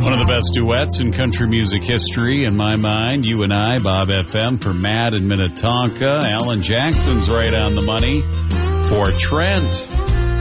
One of the best duets in country music history, in my mind. You and I, Bob FM, for Matt in Minnetonka. Alan Jackson's right on the money for Trent.